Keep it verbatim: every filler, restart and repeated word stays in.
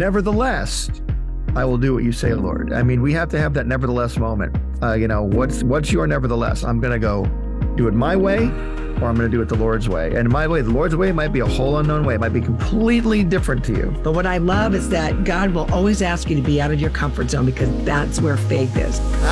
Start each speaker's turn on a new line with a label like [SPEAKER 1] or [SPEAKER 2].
[SPEAKER 1] nevertheless, I will do what you say, Lord. I mean, we have to have that nevertheless moment. Uh, you know, what's what's your nevertheless? I'm going to go do it my way, or I'm going to do it the Lord's way. And my way, the Lord's way might be a whole unknown way. It might be completely different to you.
[SPEAKER 2] But what I love is that God will always ask you to be out of your comfort zone, because that's where faith is.